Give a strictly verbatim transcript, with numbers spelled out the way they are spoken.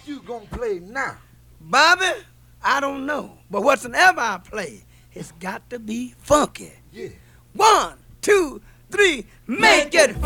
you gonna play now? Bobby, I don't know. But whatsoever I play, it's got to be funky. Yeah. One, two, three, make it